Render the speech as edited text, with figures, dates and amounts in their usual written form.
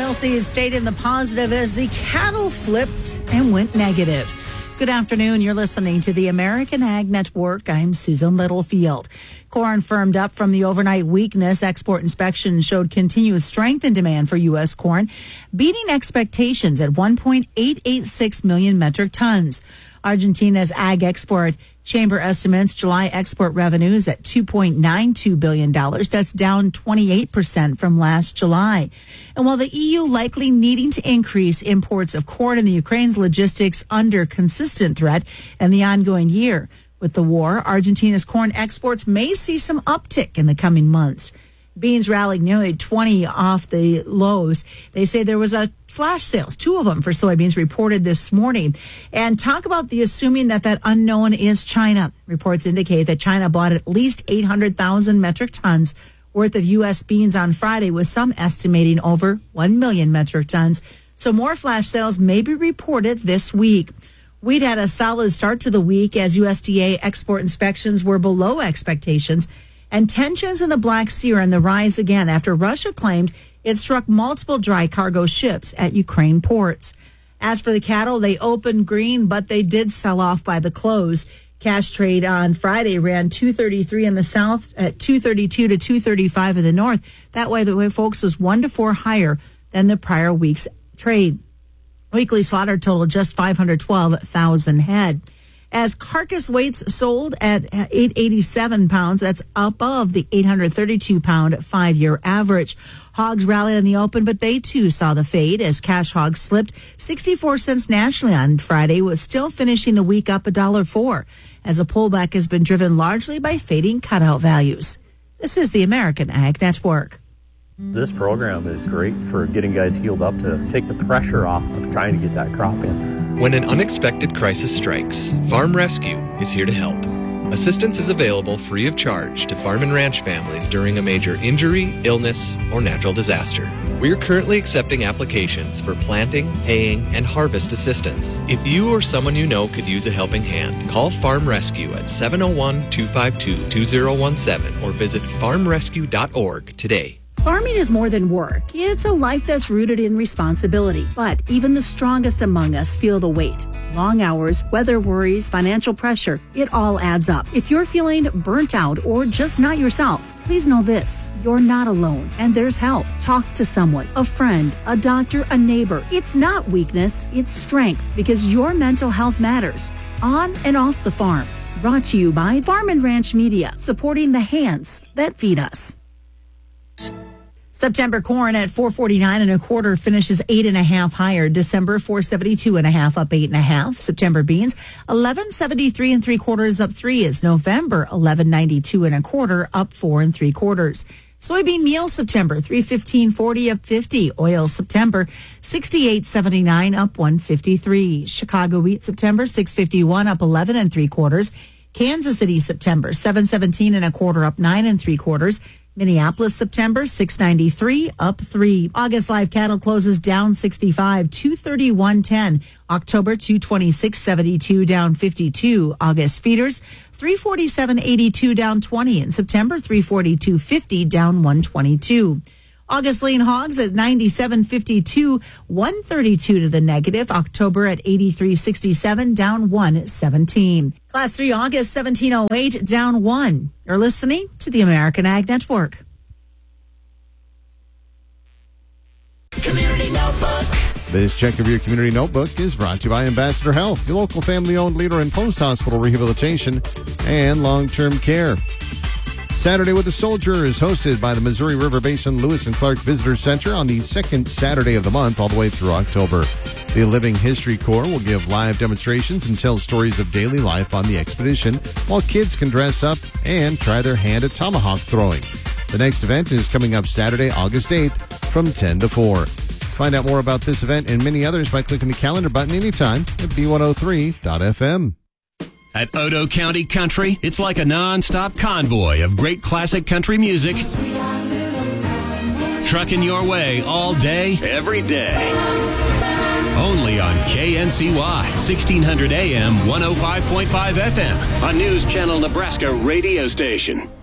Oilseeds stayed in the positive as the cattle flipped and went negative. Good afternoon. You're listening to the American Ag Network. I'm Susan Littlefield. Corn firmed up from the overnight weakness. Export inspections showed continuous strength in demand for U.S. corn, beating expectations at 1.886 million metric tons. Argentina's Ag Export Chamber estimates July export revenues at $2.92 billion. That's down 28% from last July. And while the EU likely needing to increase imports of corn in the Ukraine's logistics under consistent threat in the ongoing year, with the war, Argentina's corn exports may see some uptick in the coming months. Beans rallied nearly 20 off the lows. They say there was a flash sales, 2 of them for soybeans reported this morning. And talk about the assuming that unknown is China. Reports indicate that China bought at least 800,000 metric tons worth of U.S. beans on Friday, with some estimating over 1 million metric tons. So more flash sales may be reported this week. Wheat had a solid start to the week as USDA export inspections were below expectations. And tensions in the Black Sea are on the rise again after Russia claimed it struck multiple dry cargo ships at Ukraine ports. As for the cattle, they opened green, but they did sell off by the close. Cash trade on Friday ran 233 in the south at 232 to 235 in the north. That way, the way folks was 1 to 4 higher than the prior week's trade. Weekly slaughter total just 512,000 head. As carcass weights sold at 887 pounds, that's above the 832-pound 5-year average. Hogs rallied in the open, but they too saw the fade as cash hogs slipped 64 cents nationally on Friday, was still finishing the week up $1.04, as a pullback has been driven largely by fading cutout values. This is the American Ag Network. This program is great for getting guys healed up to take the pressure off of trying to get that crop in. When an unexpected crisis strikes, Farm Rescue is here to help. Assistance is available free of charge to farm and ranch families during a major injury, illness, or natural disaster. We're currently accepting applications for planting, haying, and harvest assistance. If you or someone you know could use a helping hand, call Farm Rescue at 701-252-2017 or visit farmrescue.org today. Farming is more than work. It's a life that's rooted in responsibility. But even the strongest among us feel the weight. Long hours, weather worries, financial pressure, it all adds up. If you're feeling burnt out or just not yourself, please know this. You're not alone, and there's help. Talk to someone, a friend, a doctor, a neighbor. It's not weakness, it's strength, because your mental health matters, on and off the farm. Brought to you by Farm and Ranch Media, supporting the hands that feed us. September corn at $4.49 finishes 8.5 higher. December $4.72.5 up 8.5. September beans $11.73 up 3 is November $11.92 up 4 3/4. Soybean meal September $3.15.40 up 50. Oil September $68.79 up 153. Chicago wheat September $6.51 up 11 3/4. Kansas City September $7.17 up 9 3/4. Minneapolis September $6.93 up 3. August live cattle closes down 65, 231.10. October 226.72 down 52. August feeders 347.82 down 20. And September 342.50 down 122. August lean hogs at 97.52, 132 to the negative. October at 83.67, down 117. Class 3 August 1708, down 1. You're listening to the American Ag Network. Community Notebook. This check of your Community Notebook is brought to you by Ambassador Health, your local family-owned leader in post-hospital rehabilitation and long-term care. Saturday with the Soldier is hosted by the Missouri River Basin Lewis and Clark Visitor Center on the second Saturday of the month all the way through October. The Living History Corps will give live demonstrations and tell stories of daily life on the expedition, while kids can dress up and try their hand at tomahawk throwing. The next event is coming up Saturday, August 8th from 10 to 4. Find out more about this event and many others by clicking the calendar button anytime at b103.fm. At Odo County Country, it's like a non-stop convoy of great classic country music. Trucking your way all day, every day. Only on KNCY, 1600 AM, 105.5 FM, a News Channel Nebraska radio station.